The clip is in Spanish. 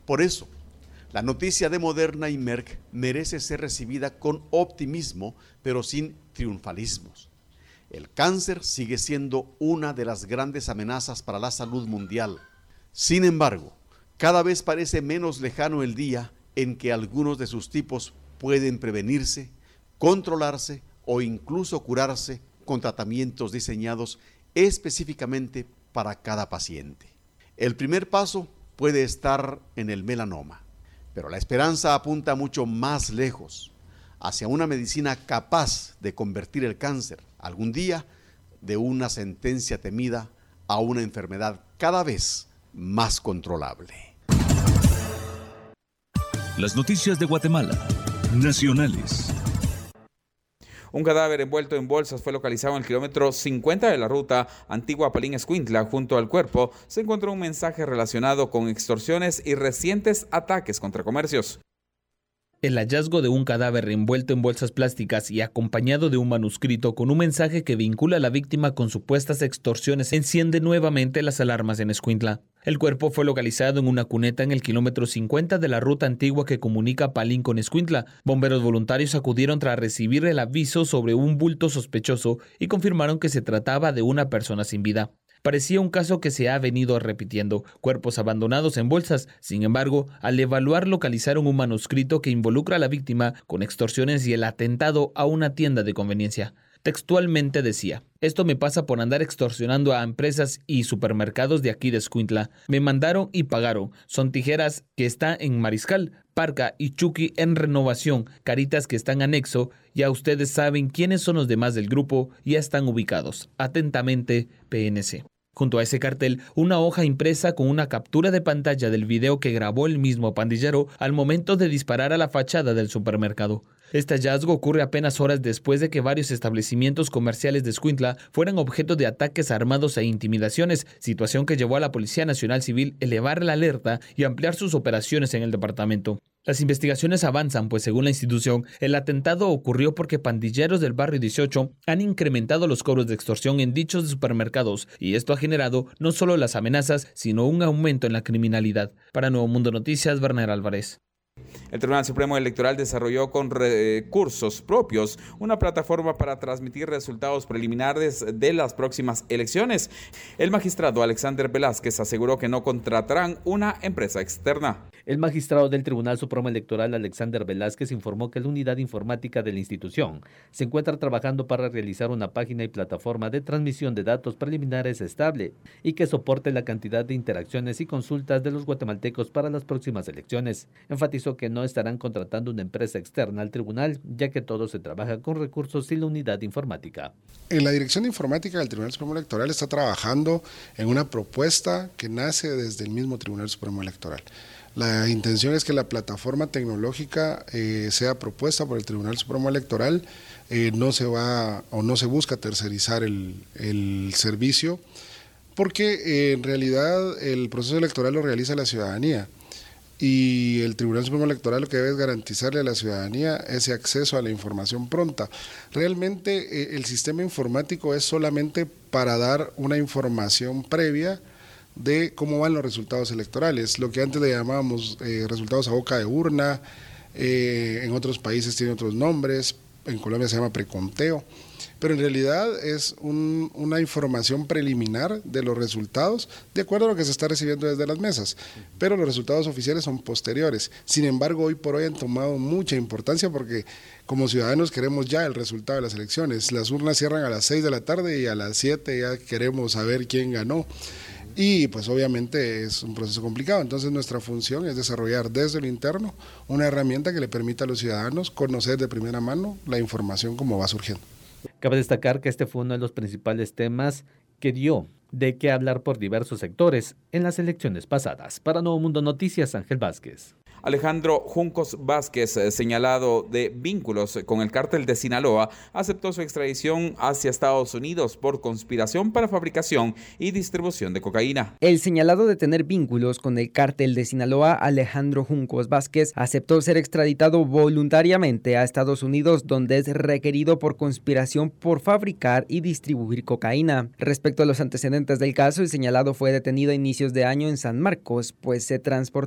Por eso, la noticia de Moderna y Merck merece ser recibida con optimismo, pero sin triunfalismos. El cáncer sigue siendo una de las grandes amenazas para la salud mundial. Sin embargo, cada vez parece menos lejano el día en que algunos de sus tipos pueden prevenirse, controlarse o incluso curarse con tratamientos diseñados específicamente para cada paciente. El primer paso puede estar en el melanoma, pero la esperanza apunta mucho más lejos, hacia una medicina capaz de convertir el cáncer algún día de una sentencia temida a una enfermedad cada vez más controlable. Las noticias de Guatemala, nacionales. Un cadáver envuelto en bolsas fue localizado en el kilómetro 50 de la ruta Antigua-Palín-Escuintla. Junto al cuerpo se encontró un mensaje relacionado con extorsiones y recientes ataques contra comercios. El hallazgo de un cadáver envuelto en bolsas plásticas y acompañado de un manuscrito con un mensaje que vincula a la víctima con supuestas extorsiones enciende nuevamente las alarmas en Escuintla. El cuerpo fue localizado en una cuneta en el kilómetro 50 de la ruta antigua que comunica Palín con Escuintla. Bomberos voluntarios acudieron tras recibir el aviso sobre un bulto sospechoso y confirmaron que se trataba de una persona sin vida. Parecía un caso que se ha venido repitiendo, cuerpos abandonados en bolsas. Sin embargo, al evaluar localizaron un manuscrito que involucra a la víctima con extorsiones y el atentado a una tienda de conveniencia. Textualmente decía: esto me pasa por andar extorsionando a empresas y supermercados de aquí de Escuintla. Me mandaron y pagaron. Son tijeras que está en Mariscal, Parca y Chucky en Renovación, Caritas que están anexo. Ya ustedes saben quiénes son los demás del grupo, ya están ubicados. Atentamente, PNC. Junto a ese cartel, una hoja impresa con una captura de pantalla del video que grabó el mismo pandillero al momento de disparar a la fachada del supermercado. Este hallazgo ocurre apenas horas después de que varios establecimientos comerciales de Escuintla fueran objeto de ataques armados e intimidaciones, situación que llevó a la Policía Nacional Civil a elevar la alerta y ampliar sus operaciones en el departamento. Las investigaciones avanzan, pues según la institución, el atentado ocurrió porque pandilleros del barrio 18 han incrementado los cobros de extorsión en dichos supermercados y esto ha generado no solo las amenazas, sino un aumento en la criminalidad. Para Nuevo Mundo Noticias, Werner Álvarez. El Tribunal Supremo Electoral desarrolló con recursos propios una plataforma para transmitir resultados preliminares de las próximas elecciones. El magistrado Alexander Velázquez aseguró que no contratarán una empresa externa. El magistrado del Tribunal Supremo Electoral, Alexander Velázquez, informó que la unidad informática de la institución se encuentra trabajando para realizar una página y plataforma de transmisión de datos preliminares estable y que soporte la cantidad de interacciones y consultas de los guatemaltecos para las próximas elecciones. Enfatizó que no estarán contratando una empresa externa al tribunal, ya que todo se trabaja con recursos y la unidad informática. La Dirección de Informática del Tribunal Supremo Electoral está trabajando en una propuesta que nace desde el mismo Tribunal Supremo Electoral. La intención es que la plataforma tecnológica sea propuesta por el Tribunal Supremo Electoral. No se busca tercerizar el servicio, porque en realidad el proceso electoral lo realiza la ciudadanía. Y el Tribunal Supremo Electoral lo que debe es garantizarle a la ciudadanía ese acceso a la información pronta. Realmente el sistema informático es solamente para dar una información previa de cómo van los resultados electorales, lo que antes le llamábamos resultados a boca de urna, en otros países tiene otros nombres, en Colombia se llama preconteo, pero en realidad es una información preliminar de los resultados de acuerdo a lo que se está recibiendo desde las mesas, pero los resultados oficiales son posteriores. Sin embargo, hoy por hoy han tomado mucha importancia porque como ciudadanos queremos ya el resultado de las elecciones. Las urnas cierran a las 6 de la tarde y a las 7 ya queremos saber quién ganó. Y pues obviamente es un proceso complicado, entonces nuestra función es desarrollar desde lo interno una herramienta que le permita a los ciudadanos conocer de primera mano la información como va surgiendo. Cabe destacar que este fue uno de los principales temas que dio de qué hablar por diversos sectores en las elecciones pasadas. Para Nuevo Mundo Noticias, Ángel Vázquez. Alejandro Juncos Vázquez, señalado de vínculos con el cártel de Sinaloa, aceptó su extradición hacia Estados Unidos por conspiración para fabricación y distribución de cocaína. El señalado de tener vínculos con el cártel de Sinaloa, Alejandro Juncos Vázquez, aceptó ser extraditado voluntariamente a Estados Unidos, donde es requerido por conspiración por fabricar y distribuir cocaína. Respecto a los antecedentes del caso, el señalado fue detenido a inicios de año en San Marcos, pues se transportó